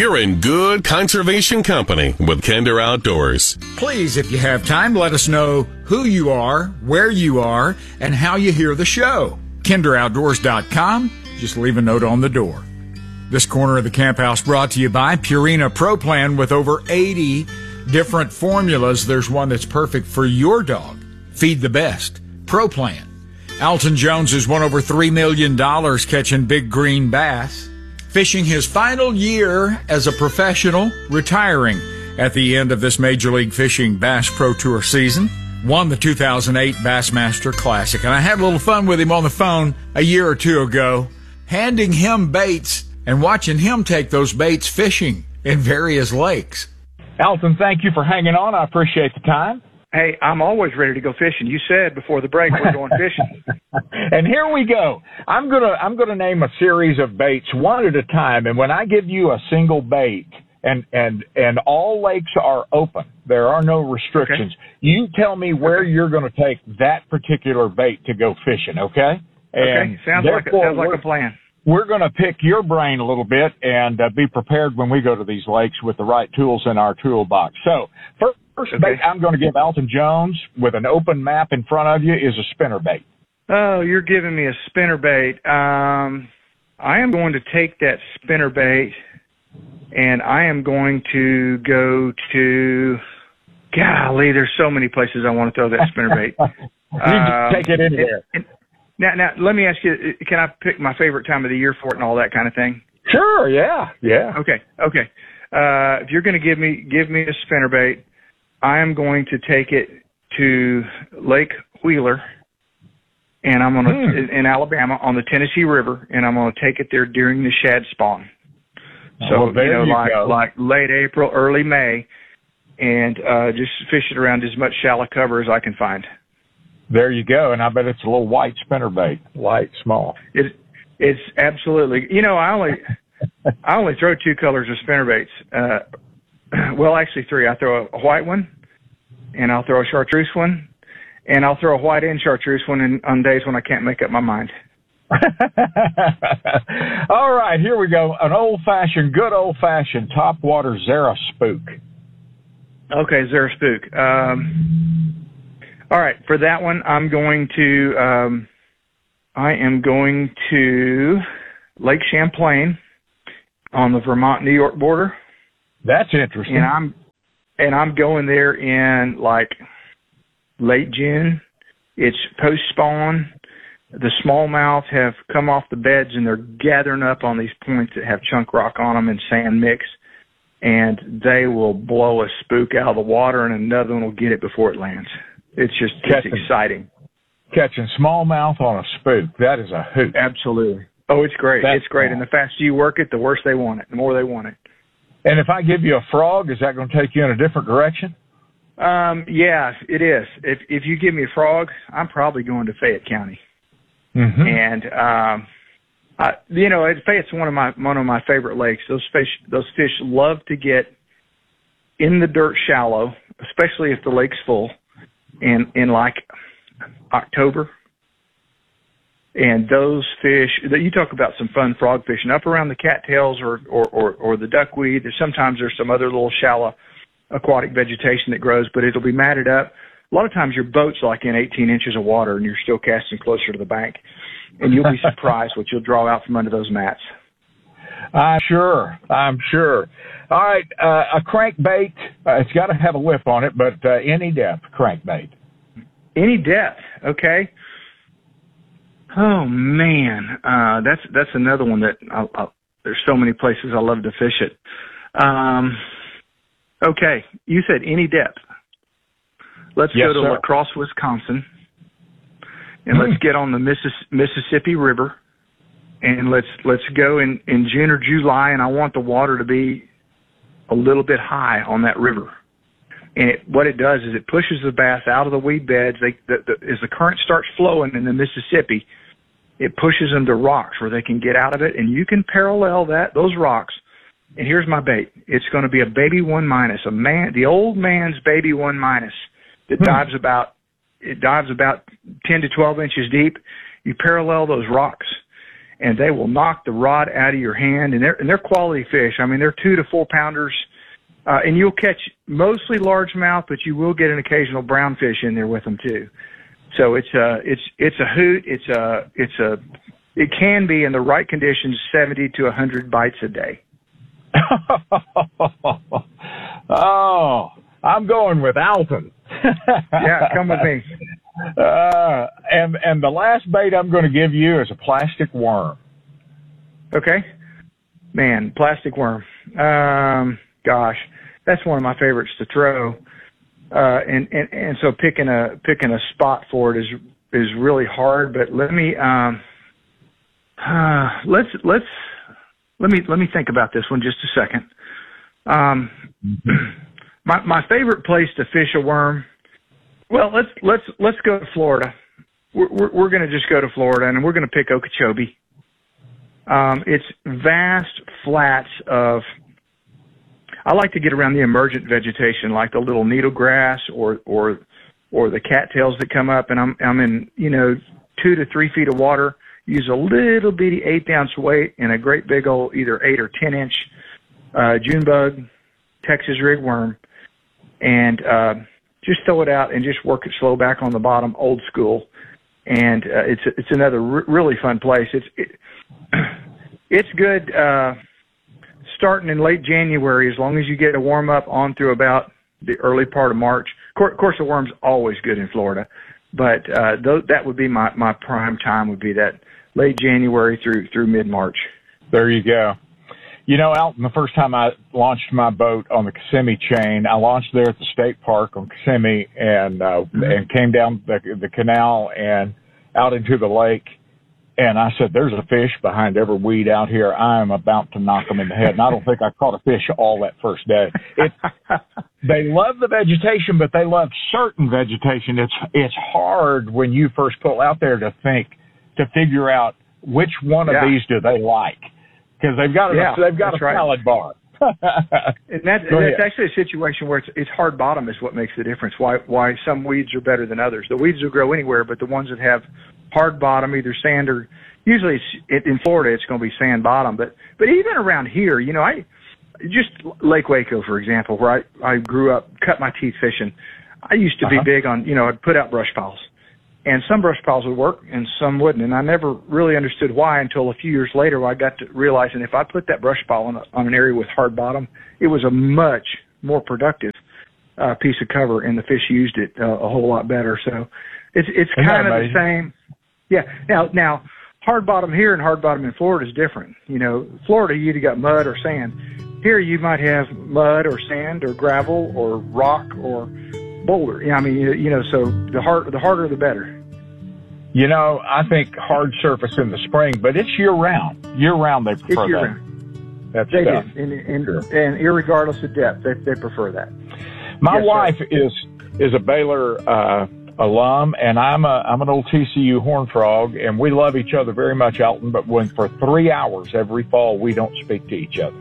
You're in good conservation company with Kinder Outdoors. Please, if you have time, let us know who you are, where you are, and how you hear the show. KinderOutdoors.com. Just leave a note on the door. This corner of the Camp House brought to you by Purina Pro Plan with over 80 different formulas. There's one that's perfect for your dog. Feed the best. Pro Plan. Alton Jones has won over $3 million catching big green bass. Fishing his final year as a professional, retiring at the end of this Major League Fishing Bass Pro Tour season. Won the 2008 Bassmaster Classic. And I had a little fun with him on the phone a year or two ago, handing him baits and watching him take those baits fishing in various lakes. Alton, thank you for hanging on. I appreciate the time. Hey, I'm always ready to go fishing. You said before the break we're going fishing. And here we go. I'm gonna name a series of baits one at a time, and when I give you a single bait and all lakes are open, there are no restrictions. Okay. You tell me where you're going to take that particular bait to go fishing, okay? And okay, sounds like a plan. We're going to pick your brain a little bit and be prepared when we go to these lakes with the right tools in our toolbox. So, first bait I'm going to give Alton Jones with an open map in front of you is a spinner bait. Oh, you're giving me a spinner bait. I am going to take that spinner bait, and I am going to go to, golly, there's so many places I want to throw that spinner bait. You can take it anywhere. Now, let me ask you, can I pick my favorite time of the year for it and all that kind of thing? Sure, yeah. Okay. If you're going to give me a spinner bait, I am going to take it to Lake Wheeler, and I'm going to, in Alabama, on the Tennessee River, and I'm going to take it there during the shad spawn. So, like late April, early May, and just fish it around as much shallow cover as I can find. There you go, and I bet it's a little white spinnerbait, light, small. It's absolutely. I only throw two colors of spinnerbaits. Well, actually three. I throw a white one, and I'll throw a chartreuse one, and I'll throw a white and chartreuse one on days when I can't make up my mind. All right, here we go. An good old-fashioned topwater Zara spook. Okay, Zara spook. All right, for that one, I am going to Lake Champlain on the Vermont-New York border. That's interesting. And I'm going there in like late June. It's post-spawn. The smallmouth have come off the beds and they're gathering up on these points that have chunk rock on them and sand mix. And they will blow a spook out of the water and another one will get it before it lands. It's exciting. Catching smallmouth on a spook. That is a hoot. Absolutely. Oh, it's great. It's great. And the faster you work it, the worse they want it, the more they want it. And if I give you a frog, is that going to take you in a different direction? Yeah, it is. If you give me a frog, I'm probably going to Fayette County. Mm-hmm. And Fayette's one of my favorite lakes. Those fish love to get in the dirt shallow, especially if the lake's full. In like October, and those fish that you talk about, some fun frog fishing up around the cattails or the duckweed. Sometimes there's some other little shallow aquatic vegetation that grows, but it'll be matted up. A lot of times your boat's like in 18 inches of water and you're still casting closer to the bank, and you'll be surprised what you'll draw out from under those mats. I'm sure. All right, a crankbait. It's got to have a lip on it, but any depth crankbait. Any depth, okay. Oh man, that's another one that there's so many places I love to fish it. Okay, you said any depth. Let's go to La Crosse, Wisconsin, and let's get on the Mississippi River. And let's go in June or July, and I want the water to be a little bit high on that river. And what it does is it pushes the bass out of the weed beds. As the current starts flowing in the Mississippi, it pushes them to rocks where they can get out of it, and you can parallel those rocks. And here's my bait. It's going to be a baby 1-, the old man's baby 1-, that dives about 10 to 12 inches deep. You parallel those rocks, and they will knock the rod out of your hand. And they're quality fish. I mean, they're 2 to 4 pounders, and you'll catch mostly largemouth, but you will get an occasional brown fish in there with them too. So it's a hoot. It can be, in the right conditions, 70 to 100 bites a day. Oh, I'm going with Alton. Yeah, come with me. And the last bait I'm going to give you is a plastic worm. Okay. Man, plastic worm. Gosh, that's one of my favorites to throw. And so picking a spot for it is really hard, but let me think about this one just a second. My favorite place to fish a worm. Well, let's go to Florida. We're going to just go to Florida, and we're going to pick Okeechobee. It's vast flats of. I like to get around the emergent vegetation, like the little needle grass or the cattails that come up, and I'm in 2 to 3 feet of water. Use a little bitty 1/8 ounce weight and a great big old either 8 or 10 inch June bug, Texas rig worm, and just throw it out and just work it slow back on the bottom, old school. And it's another really fun place. It's good starting in late January, as long as you get a warm up on through about the early part of March. Of course, the worm's always good in Florida, but that would be my prime time. Would be that late January through mid-March. There you go. Alton, the first time I launched my boat on the Kissimmee chain, I launched there at the state park on Kissimmee and came down the canal and out into the lake. And I said, there's a fish behind every weed out here. I am about to knock them in the head. And I don't think I caught a fish all that first day. They love the vegetation, but they love certain vegetation. It's hard when you first pull out there to figure out which one of these do they like. Because they've got a salad bar. And that's actually a situation where it's hard bottom is what makes the difference. Why some weeds are better than others. The weeds will grow anywhere, but the ones that have hard bottom, either sand or usually in Florida it's going to be sand bottom. But even around here, I just Lake Waco, for example, where I grew up, cut my teeth fishing. I used to be big on I'd put out brush piles. And some brush piles would work and some wouldn't. And I never really understood why until a few years later I got to realizing if I put that brush pile on an area with hard bottom, it was a much more productive piece of cover, and the fish used it a whole lot better. So it's kind of the same. Yeah. Now hard bottom here and hard bottom in Florida is different. Florida, you either got mud or sand. Here you might have mud or sand or gravel or rock or boulder. So the harder the better. I think hard surface in the spring, but it's year-round. Year-round, they prefer that. Year-round. They do, and irregardless of depth, they prefer that. My wife is a Baylor alum, and I'm an old TCU Horned Frog, and we love each other very much, Alton. But for 3 hours every fall, we don't speak to each other.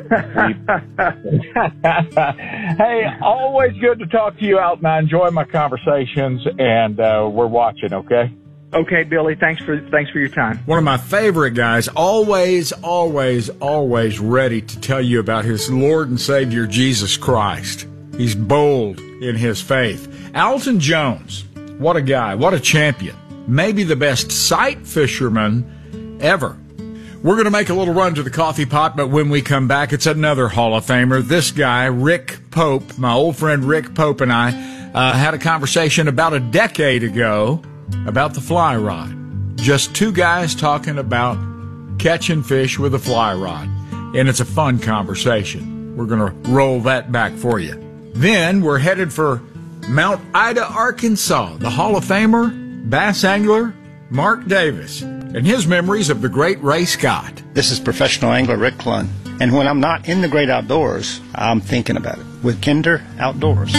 Hey, always good to talk to you, Alton. I enjoy my conversations, and we're watching. Okay, Billy, thanks for your time. One of my favorite guys, always ready to tell you about his Lord and Savior, Jesus Christ. He's bold in his faith. Alton Jones, what a guy, what a champion. Maybe the best sight fisherman ever. We're going to make a little run to the coffee pot, but when we come back, it's another Hall of Famer. This guy, Rick Pope, my old friend Rick Pope, and I had a conversation about a decade ago about the fly rod. Just two guys talking about catching fish with a fly rod. And it's a fun conversation. We're going to roll that back for you. Then we're headed for Mount Ida, Arkansas. The Hall of Famer, bass angler, Mark Davis, and his memories of the great Ray Scott. This is professional angler Rick Clunn. And when I'm not in the great outdoors, I'm thinking about it with Kinder Outdoors.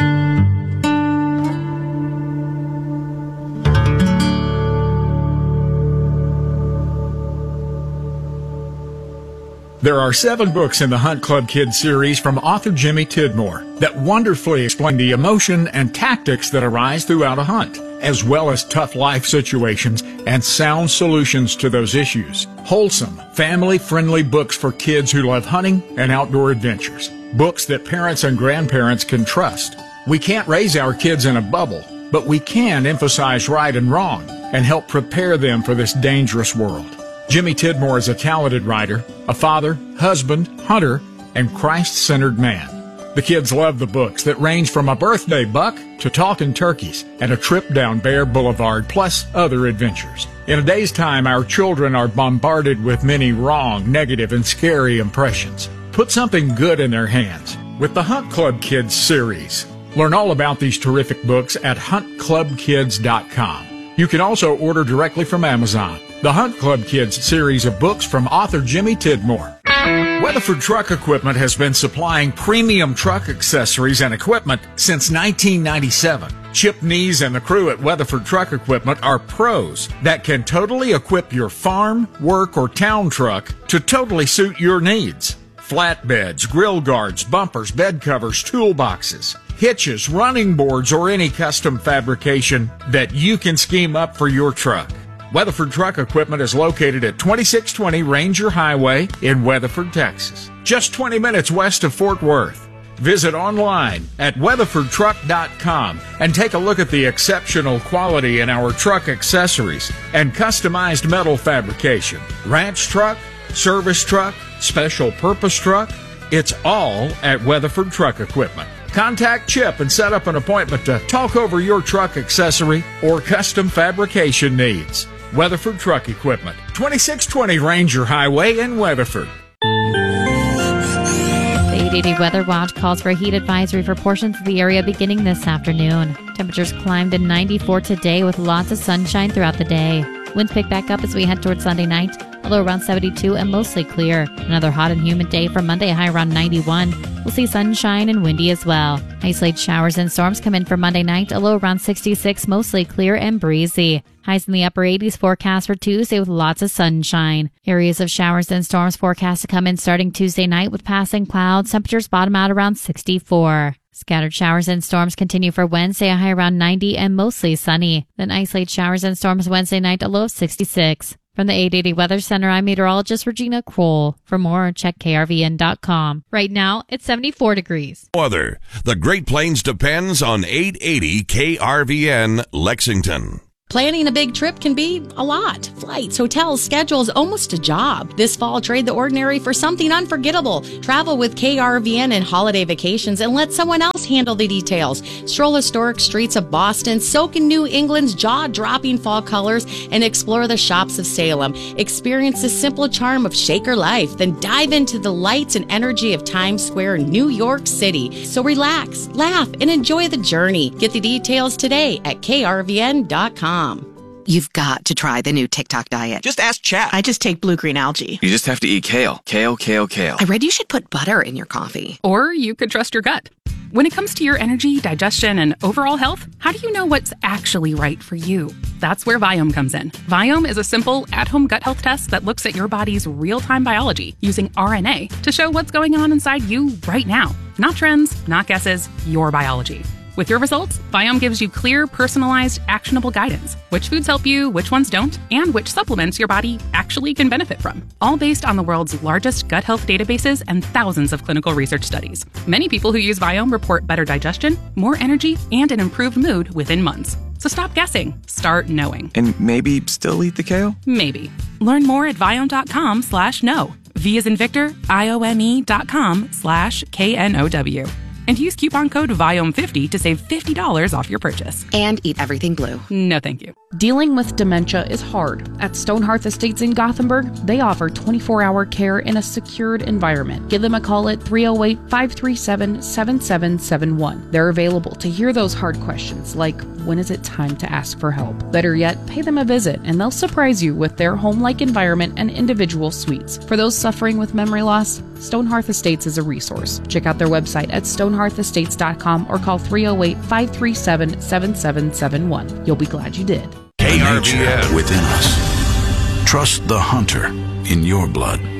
There are 7 books in the Hunt Club Kids series from author Jimmy Tidmore that wonderfully explain the emotion and tactics that arise throughout a hunt. as well as tough life situations and sound solutions to those issues. Wholesome, family-friendly books for kids who love hunting and outdoor adventures. Books that parents and grandparents can trust. We can't raise our kids in a bubble, but we can emphasize right and wrong and help prepare them for this dangerous world. Jimmy Tidmore is a talented writer, a father, husband, hunter, and Christ-centered man. The kids love the books that range from a birthday buck to talking turkeys and a trip down Bear Boulevard, plus other adventures. In a day's time, our children are bombarded with many wrong, negative, and scary impressions. Put something good in their hands with the Hunt Club Kids series. Learn all about these terrific books at huntclubkids.com. You can also order directly from Amazon. The Hunt Club Kids series of books from author Jimmy Tidmore. Weatherford Truck Equipment has been supplying premium truck accessories and equipment since 1997. Chip Nees and the crew at Weatherford Truck Equipment are pros that can totally equip your farm, work, or town truck to totally suit your needs. Flatbeds, grill guards, bumpers, bed covers, toolboxes, hitches, running boards, or any custom fabrication that you can scheme up for your truck. Weatherford Truck Equipment is located at 2620 Ranger Highway in Weatherford, Texas, just 20 minutes west of Fort Worth. Visit online at weatherfordtruck.com and take a look at the exceptional quality in our truck accessories and customized metal fabrication. Ranch truck, service truck, special purpose truck, it's all at Weatherford Truck Equipment. Contact Chip and set up an appointment to talk over your truck accessory or custom fabrication needs. Weatherford Truck Equipment, 2620 Ranger Highway in Weatherford. The 880 Weather Watch calls for a heat advisory for portions of the area beginning this afternoon. Temperatures climbed to 94 today with lots of sunshine throughout the day. Winds pick back up as we head towards Sunday night, although around 72 and mostly clear. Another hot and humid day for Monday, a high around 91. We'll see sunshine and windy as well. Isolated showers and storms come in for Monday night, a low around 66, mostly clear and breezy. Highs in the upper 80s forecast for Tuesday with lots of sunshine. Areas of showers and storms forecast to come in starting Tuesday night with passing clouds. Temperatures bottom out around 64. Scattered showers and storms continue for Wednesday, a high around 90 and mostly sunny. Then isolated showers and storms Wednesday night, a low of 66. From the 880 Weather Center, I'm meteorologist Regina Kroll. For more, check krvn.com. Right now, it's 74 degrees. Weather. The Great Plains depends on 880 KRVN Lexington. Planning a big trip can be a lot. Flights, hotels, schedules, almost a job. This fall, trade the ordinary for something unforgettable. Travel with KRVN and holiday vacations and let someone else handle the details. Stroll historic streets of Boston, soak in New England's jaw-dropping fall colors, and explore the shops of Salem. Experience the simple charm of Shaker life, then dive into the lights and energy of Times Square, New York City. So relax, laugh, and enjoy the journey. Get the details today at krvn.com. You've got to try the new TikTok diet. Just ask chat. I just take blue-green algae. You just have to eat kale. Kale, kale, kale. I read you should put butter in your coffee. Or you could trust your gut. When it comes to your energy, digestion, and overall health, how do you know what's actually right for you? That's where Viome comes in. Viome is a simple, at-home gut health test that looks at your body's real-time biology using RNA to show what's going on inside you right now. Not trends, not guesses, your biology. With your results, Viome gives you clear, personalized, actionable guidance. Which foods help you, which ones don't, and which supplements your body actually can benefit from. All based on the world's largest gut health databases and thousands of clinical research studies. Many people who use Viome report better digestion, more energy, and an improved mood within months. So stop guessing. Start knowing. And maybe still eat the kale? Maybe. Learn more at Viome.com/know. V as in Victor, IOME.com/KNOW. And use coupon code VIOME50 to save $50 off your purchase. And eat everything blue. No, thank you. Dealing with dementia is hard. At Stonehearth Estates in Gothenburg, they offer 24-hour care in a secured environment. Give them a call at 308-537-7771. They're available to hear those hard questions like, when is it time to ask for help? Better yet, pay them a visit and they'll surprise you with their home-like environment and individual suites. For those suffering with memory loss, Stonehearth Estates is a resource. Check out their website at stonehearthestates.com or call 308-537-7771. You'll be glad you did. KRVN within us. Trust the hunter in your blood.